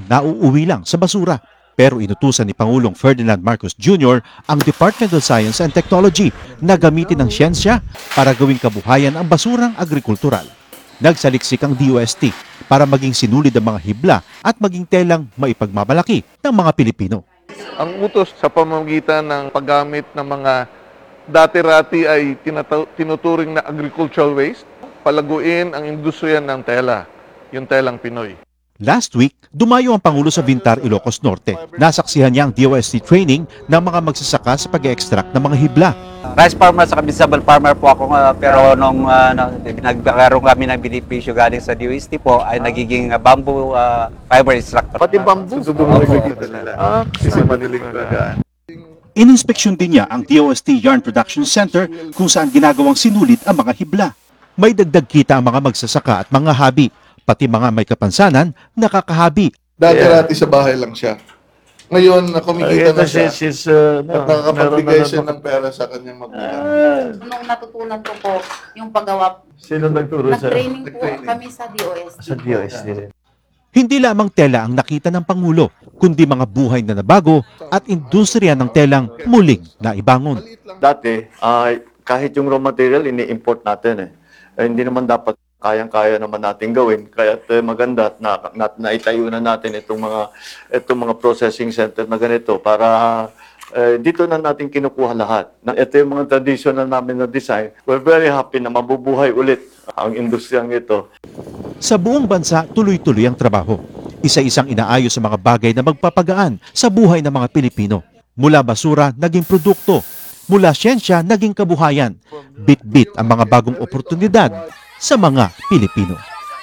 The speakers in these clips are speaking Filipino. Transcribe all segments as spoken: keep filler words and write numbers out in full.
nauuwi lang sa basura. Pero inutusan ni Pangulong Ferdinand Marcos Junior ang Department of Science and Technology na gamitin ang siyensya para gawing kabuhayan ang basurang agrikultural. Nagsaliksik ang D O S T para maging sinulid ang mga hibla at maging telang maipagmamalaki ng mga Pilipino. Ang utos sa pamamagitan ng paggamit ng mga dati-rati ay tinuturing na agricultural waste, palaguin ang industriya ng tela, yung telang Pinoy. Last week, dumayo ang Pangulo sa Bintar, Ilocos Norte. Nasaksihan niya ang D O S T training ng mga magsasaka sa pag-extract ng mga hibla. Rice farmer sa vegetable farmer po ako, uh, pero nung uh, nagkaroon kami ng benepisyo galing sa D O S T po ay nagiging uh, bamboo uh, fiber extractor. Pati bamboo? Ah, kasi madaling bagaan. Ininspeksyon din niya ang D O S T Yarn Production Center kung saan ginagawang sinulit ang mga hibla. May dagdag kita ang mga magsasaka at mga habi, pati mga may kapansanan, nakakahabi. Dati-rati sa bahay lang siya. Ngayon, kumikita na siya She's, uh, at nakakapagbigay siya ng pera sa kanyang magulang. Nung natutunan ko po yung paggawa, Sino nagturo sa nag-training po kami sa D O S T. sa D O S T rin? Hindi lamang tela ang nakita ng Pangulo, kundi mga buhay na nabago at industriya ng telang muling naibangon. Dati, uh, kahit yung raw material, ini-import natin eh. eh hindi naman dapat kayang-kaya naman natin gawin. Kaya uh, maganda at na, na, naitayo na natin itong mga, itong mga processing center na ganito para uh, dito na natin kinukuha lahat. Na, ito yung mga traditional namin na design. We're very happy na mabubuhay ulit ang industriyang ito. Sa buong bansa, tuloy-tuloy ang trabaho. Isa-isang inaayos sa mga bagay na magpapagaan sa buhay ng mga Pilipino. Mula basura, naging produkto. Mula siyensya, naging kabuhayan. Bit-bit ang mga bagong oportunidad sa mga Pilipino.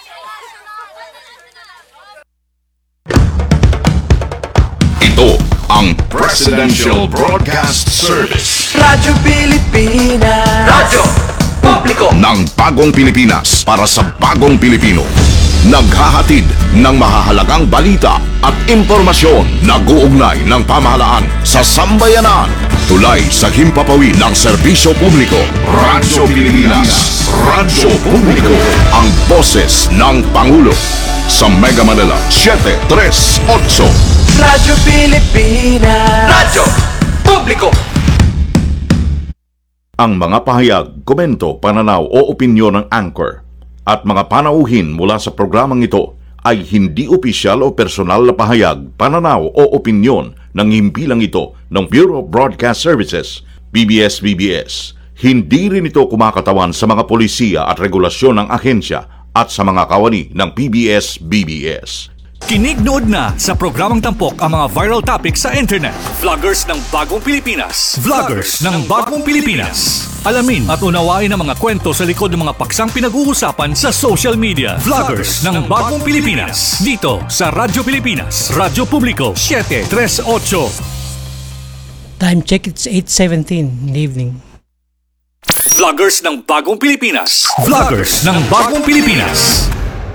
Ito ang Presidential Broadcast Service. Radyo Pilipinas. Radyo Publiko Ng bagong Pilipinas para sa bagong Pilipino. Naghahatid ng mahahalagang balita at impormasyon na guugnay ng pamahalaan sa sambayanan. Tulay sa himpapawid ng serbisyo publiko. Radyo Pilipinas. Radyo Publiko. Ang boses ng Pangulo. Sa Mega Manila, seven three eight. Radyo Pilipinas. Radyo Publiko. Ang mga pahayag, komento, pananaw o opinyon ng anchor at mga panauhin mula sa programang ito ay hindi opisyal o personal na pahayag, pananaw o opinyon ng himpilang ito ng Bureau of Broadcast Services, B B S B B S. Hindi rin ito kumakatawan sa mga polisiya at regulasyon ng ahensya at sa mga kawani ng P B S B B S. Kinig-nood na sa programang tampok ang mga viral topics sa internet. Vloggers ng Bagong Pilipinas. Vloggers ng Bagong Pilipinas. Alamin at unawain ang mga kwento sa likod ng mga paksang pinag-uusapan sa social media. Vloggers ng Bagong Pilipinas. Dito sa Radyo Pilipinas. Radyo Publiko seven three eight. Time check, it's eight seventeen in the evening. Vloggers ng Bagong Pilipinas. Vloggers ng Bagong Pilipinas.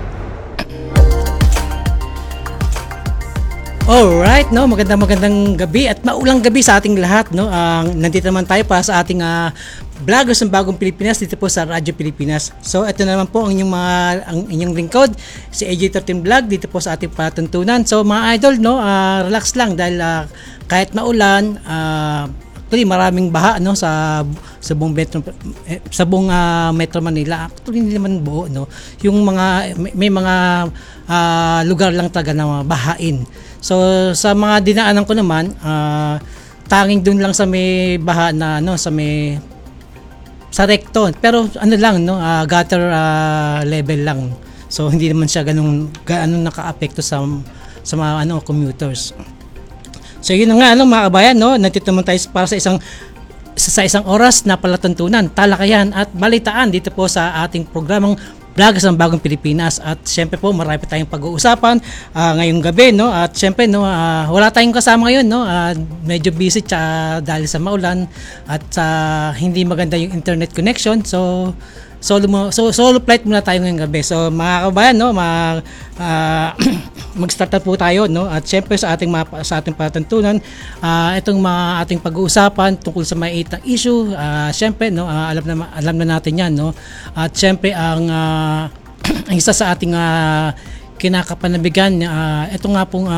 Alright, no, magandang magandang gabi at maulang gabi sa ating lahat, no. Ang uh, nandito naman tayo para sa ating uh, Vloggers ng Bagong Pilipinas dito po sa Radyo Pilipinas. So ito naman po ang inyong mga ang inyong lingkod, si A J thirteen Vlog dito po sa ating patuntunan. So mga idol, no, uh, relax lang dahil uh, kahit maulan, uh, actually maraming baha, no, sa sa buong metro eh, sa buong uh, Metro Manila. Actually hindi naman buo, no. Yung mga may, may mga uh, lugar lang talaga na bahain. So sa mga dinaanan ko naman, uh, tanging doon lang sa may baha na ano, sa may sa recto. Pero ano lang, no, uh, gutter uh, level lang. So hindi naman siya ganung gaano naka-apekto sa sa mga ano commuters. So yun nga, ano, mga kabayan, no, nandito naman tayo para sa isang sa isang oras na palatuntunan, talakayan at balitaan dito po sa ating programang Vloggers ng Bagong Pilipinas. At syempre po marami tayong pag-uusapan uh, ngayong gabi, no, at syempre, no, uh, wala tayong kasama ngayon, no, uh, medyo busy tsa, dahil sa maulan at uh, hindi maganda yung internet connection. So solo mo so solo flight muna tayo ngayong gabi. So mga kabayan, no, mag uh, mag-start na po tayo, no, at syempre sa ating mga, sa ating patuntunan, uh, itong mga ating pag-uusapan tungkol sa may itang issue, uh, syempre, no, uh, alam na alam na natin 'yan, no, at syempre ang uh, isa sa ating uh, kinakapanabigan, uh, ito nga pong uh,